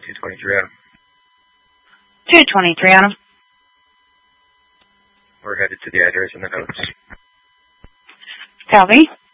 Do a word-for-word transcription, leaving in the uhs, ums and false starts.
two twenty-three on him. two twenty-three on him. We're headed to the address in the notes. Copy.